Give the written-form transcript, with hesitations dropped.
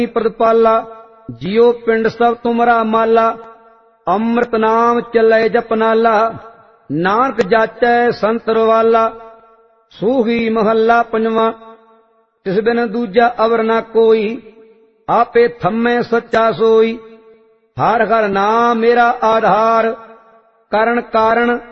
ਪ੍ਰਤਪਾਲਾ, ਜਿਉ ਪਿੰਡ ਸਭ ਤੁਮਰਾ ਮਾਲਾ। ਅੰਮ੍ਰਿਤ ਨਾਮ ਚੱਲੇ ਜਪਨਾਲਾ, ਨਾਨਕ ਜਾਚੈ ਸੰਤਰ ਵਾਲਾ। ਸੂਹੀ ਮਹੱਲਾ ਪੰਜਵਾਂ। ਤਿਸ ਬਿਨ ਦੂਜਾ ਅਵਰ ਨਾ ਕੋਈ, ਆਪੇ ਥੰਮੈ ਸੱਚਾ ਸੋਈ। ਹਰ ਹਰ ਨਾਮ ਮੇਰਾ ਆਧਾਰ, ਕਰਨ ਕਾਰਣ